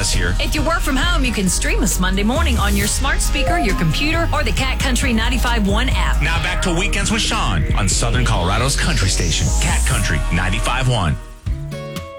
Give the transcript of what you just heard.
Gonzalez here. If you work from home, you can stream us Monday morning on your smart speaker, your computer, or the Cat Country 95.1 app. Now back to Weekends with Sean on Southern Colorado's country station, Cat Country 95.1.